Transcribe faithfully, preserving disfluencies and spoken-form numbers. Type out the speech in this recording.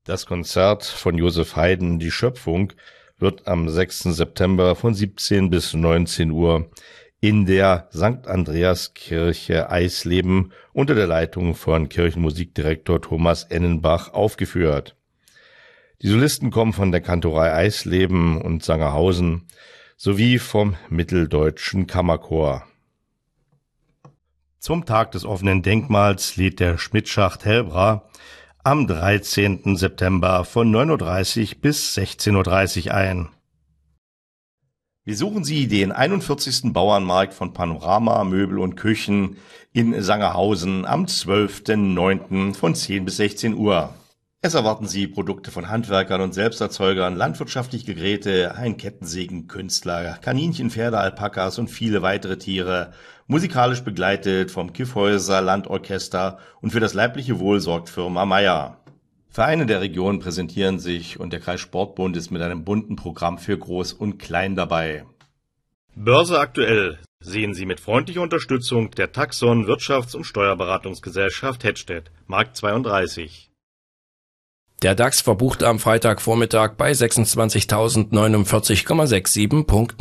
Das Konzert von Joseph Haydn, Die Schöpfung, wird am sechsten September von siebzehn bis neunzehn Uhr in der Sankt Andreaskirche Eisleben unter der Leitung von Kirchenmusikdirektor Thomas Ennenbach aufgeführt. Die Solisten kommen von der Kantorei Eisleben und Sangerhausen sowie vom Mitteldeutschen Kammerchor. Zum Tag des offenen Denkmals lädt der Schmidtschacht Helbra am dreizehnten September von neun Uhr dreißig bis sechzehn Uhr dreißig ein. Besuchen Sie den einundvierzigsten Bauernmarkt von Panorama Möbel und Küchen in Sangerhausen am zwölften neunten von zehn bis sechzehn Uhr. Es erwarten Sie Produkte von Handwerkern und Selbsterzeugern, landwirtschaftliche Geräte, ein Kettensägen, Künstler, Kaninchen, Pferde, Alpakas und viele weitere Tiere, musikalisch begleitet vom Kyffhäuser Landorchester, und für das leibliche Wohl sorgt Firma Meier. Vereine der Region präsentieren sich und der Kreissportbund ist mit einem bunten Programm für Groß und Klein dabei. Börse aktuell sehen Sie mit freundlicher Unterstützung der Taxon Wirtschafts- und Steuerberatungsgesellschaft Hettstedt, Markt zweiunddreißig. Der DAX verbuchte am Freitagvormittag bei sechsundzwanzigtausendneunundvierzig Komma siebenundsechzig Punkten.